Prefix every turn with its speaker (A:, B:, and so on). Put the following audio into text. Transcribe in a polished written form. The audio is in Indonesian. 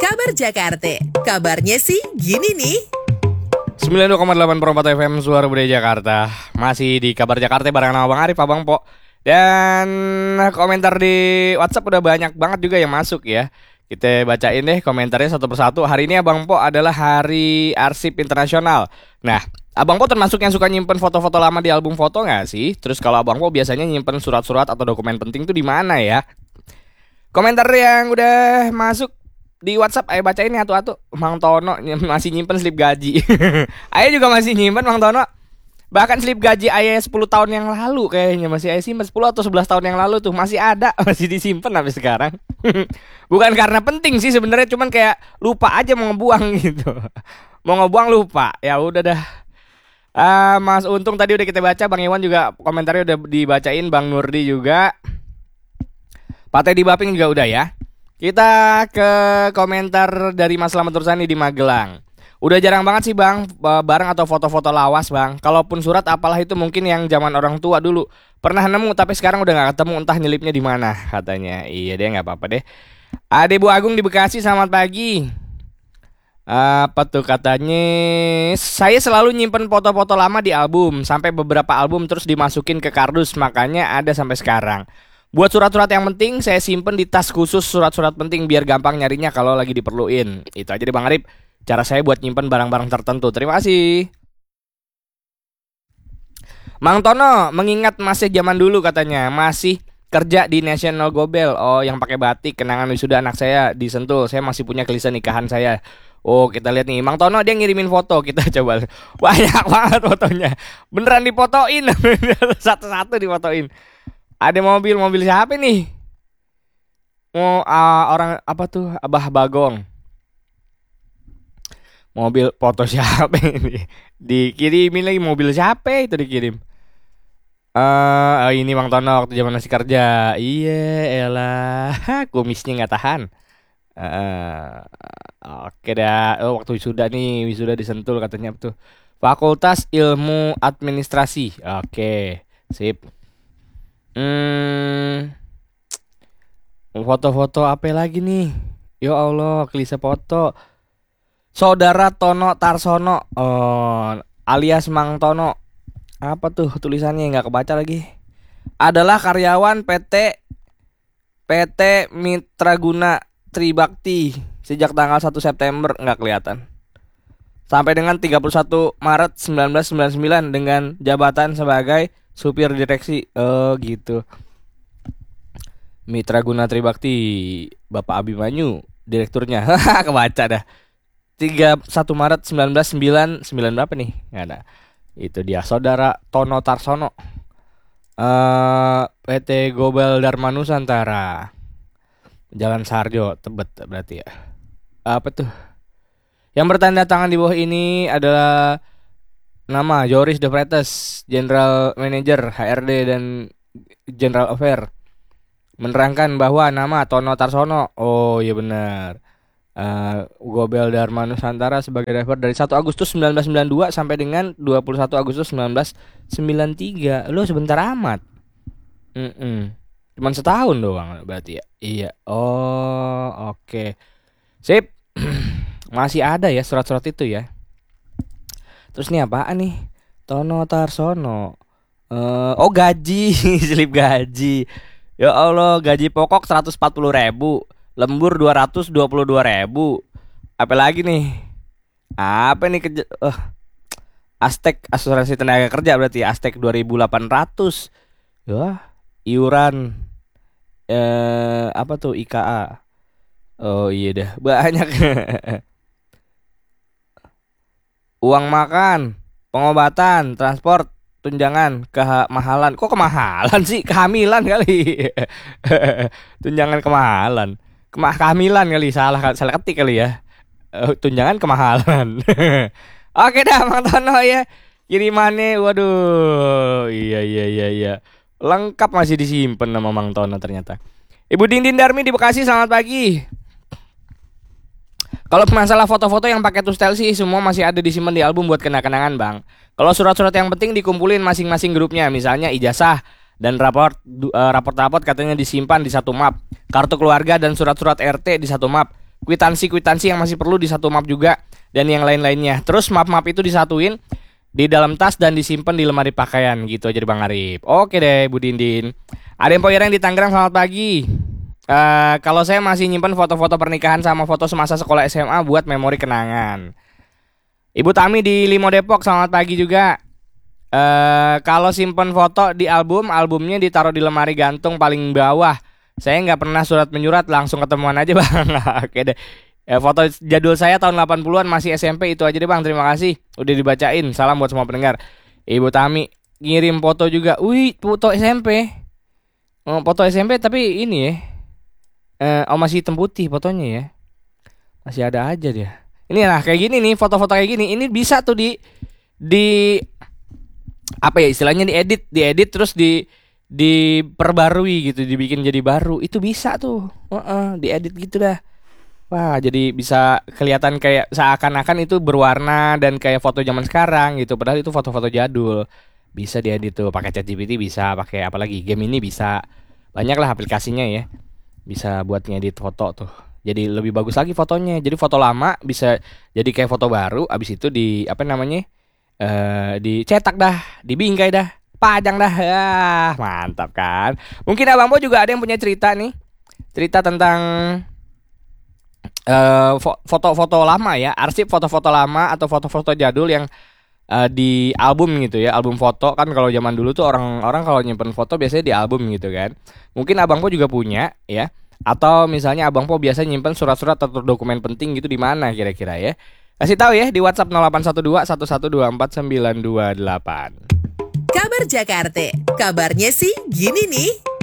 A: Kabar Jakarta. Kabarnya sih gini nih.
B: 92,8 Perempat FM Suara Budaya Jakarta. Masih di Kabar Jakarta bareng Abang Arif, Abang Po. Dan komentar di WhatsApp udah banyak banget juga yang masuk ya. Kita bacain deh komentarnya satu persatu. Hari ini Abang Po adalah Hari Arsip Internasional. Nah, Abang Po termasuk yang suka nyimpen foto-foto lama di album foto nggak sih? Terus kalau Abang Po biasanya nyimpen surat-surat atau dokumen penting tuh di mana ya? Komentar yang udah masuk di WhatsApp, ayo bacain nih atu-atu. Mang Tono masih nyimpen slip gaji. Ayo juga masih nyimpen Mang Tono. Bahkan slip gaji ayah 10 tahun yang lalu kayaknya masih ayah simpen, 10 atau 11 tahun yang lalu tuh masih ada, masih disimpan sampai sekarang. Bukan karena penting sih sebenarnya, cuman kayak lupa aja mau ngebuang gitu. Mau ngebuang lupa. Ya udah dah. Mas Untung tadi udah kita baca, Bang Iwan juga komentarnya udah dibacain, Bang Nurdi juga. Pak Teddy Baping juga udah ya. Kita ke komentar dari Mas Slamet Tursani di Magelang. Udah jarang banget sih Bang barang atau foto-foto lawas Bang. Kalaupun surat apalah itu mungkin yang zaman orang tua dulu. Pernah nemu tapi sekarang udah gak ketemu, entah nyelipnya di mana katanya. Iya deh, gak apa-apa deh. Ade Bu Agung di Bekasi, selamat pagi. Apa tuh katanya? Saya selalu nyimpen foto-foto lama di album. Sampai beberapa album terus dimasukin ke kardus, makanya ada sampai sekarang. Buat surat-surat yang penting saya simpen di tas khusus surat-surat penting biar gampang nyarinya kalau lagi diperluin. Itu aja deh Bang Arif, cara saya buat nyimpen barang-barang tertentu. Terima kasih. Mang Tono mengingat masih zaman dulu katanya, masih kerja di National Gobel. Oh, yang pakai batik, kenangan wisuda anak saya di Sentul. Saya masih punya tulisan nikahan saya. Oh, kita lihat nih, Mang Tono dia ngirimin foto, kita coba. Banyak banget fotonya. Beneran difotoin. Satu-satu difotoin. Ada mobil siapa nih? Orang apa tuh? Abah Bagong. Mobil foto siapa ini? Dikirimin lagi, mobil siapa itu dikirim? Ini Bang Tono waktu zaman masih kerja. Iya, elah, kumisnya nggak tahan. Oke dah. Oh, waktu wisuda nih, wisuda di Sentul katanya tuh. Fakultas Ilmu Administrasi. Oke, sip. Foto-foto apa lagi nih? Ya Allah, klise foto. Saudara Tono Tarsono, alias Mang Tono. Apa tuh tulisannya, nggak kebaca lagi. Adalah karyawan PT Mitraguna Tribakti sejak tanggal 1 September, nggak kelihatan, sampai dengan 31 Maret 1999 dengan jabatan sebagai supir direksi. Oh gitu. Mitraguna Tribakti, Bapak Abimanyu direkturnya. Kebaca dah. 31 Maret 1999 berapa nih? Nggak ada. Itu dia Saudara Tono Tarsono, PT Gobel Dharma Nusantara, Jalan Sarjo, Tebet berarti ya. Apa tuh? Yang bertanda tangan di bawah ini adalah nama Joris De Freitas, General Manager HRD dan General Affair, menerangkan bahwa nama Tono Tarsono, oh iya benar, Gobel Dharma Nusantara sebagai driver dari 1 Agustus 1992 sampai dengan 21 Agustus 1993. Lo sebentar amat. Cuman setahun doang berarti ya. Iya. Oh, oke. Sip. Masih ada ya surat-surat itu ya. Terus nih apaan nih? Tono Tarsono. Oh gaji, slip gaji. Ya Allah, gaji pokok 140.000, lembur 222.000. Apa lagi nih? Apa nih Aztek asuransi tenaga kerja berarti ya, Aztek 2.800. Ya, iuran apa tuh IKA. Oh iya dah, banyak. Uang makan, pengobatan, transport, tunjangan, kemahalan. Kok kemahalan sih? Kehamilan kali. Tunjangan kemahalan. Kehamilan kali, salah ketik kali ya. Tunjangan kemahalan. Oke dah Mang Tono ya. Kirimannya waduh. Iya. Lengkap masih disimpan nama Mang Tono ternyata. Ibu Dindin Darmi di Bekasi, selamat pagi. Kalau masalah foto-foto yang pakai tustel sih semua masih ada disimpan di album buat kenang-kenangan Bang. Kalau surat-surat yang penting dikumpulin masing-masing grupnya, misalnya ijazah dan raport katanya disimpan di satu map. Kartu keluarga dan surat-surat RT di satu map. kwitansi yang masih perlu di satu map juga, dan yang lain-lainnya. Terus map-map itu disatuin di dalam tas dan disimpan di lemari pakaian gitu aja Bang Arif. Oke deh Bu Dindin. Ada yang yang di Tangerang, selamat pagi. Kalau saya masih nyimpan foto-foto pernikahan sama foto semasa sekolah SMA buat memori kenangan. Ibu Tami di Limo Depok, selamat pagi juga. Kalau simpen foto di albumnya ditaruh di lemari gantung paling bawah. Saya nggak pernah surat menyurat, langsung ketemuan aja Bang. Oke deh. Foto jadul saya tahun 80-an masih SMP, itu aja deh Bang. Terima kasih udah dibacain. Salam buat semua pendengar. Ibu Tami ngirim foto juga. Wih, foto SMP. Foto SMP tapi ini ya. Masih hitam putih fotonya ya. Masih ada aja dia. Ini lah kayak gini nih, foto-foto kayak gini. Ini bisa tuh di apa ya istilahnya, diedit terus diperbarui gitu, dibikin jadi baru. Itu bisa tuh. Diedit gitu dah. Wah, jadi bisa kelihatan kayak seakan-akan itu berwarna dan kayak foto zaman sekarang gitu. Padahal itu foto-foto jadul. Bisa diedit tuh pakai ChatGPT, bisa pakai apalagi game ini bisa. Banyak lah aplikasinya ya. Bisa buat ngedit foto tuh. Jadi lebih bagus lagi fotonya. Jadi foto lama bisa jadi kayak foto baru. Abis itu di apa namanya? Dicetak dah, dibingkai dah, pajang dah. Mantap kan? Mungkin Abang Po juga ada yang punya cerita nih. Cerita tentang foto-foto lama ya, arsip foto-foto lama atau foto-foto jadul yang di album gitu ya, album foto kan. Kalau zaman dulu tuh orang kalau nyimpen foto biasanya di album gitu kan. Mungkin Abang Po juga punya ya, atau misalnya Abang Po biasa nyimpen surat-surat atau dokumen penting gitu di mana kira-kira ya. Kasih tahu ya di WhatsApp 0812 1124 928.
A: Kabar Jakarta, kabarnya sih gini nih.